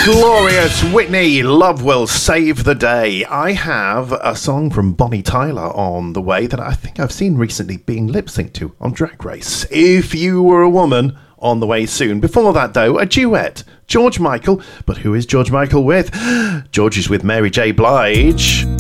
Glorious Whitney, Love Will Save the Day. I have a song from Bonnie Tyler on the way that I think I've seen recently being lip-synced to on Drag Race. If You Were a Woman, on the way soon. Before that, though, a duet. George Michael. But who is George Michael with? George is with Mary J. Blige.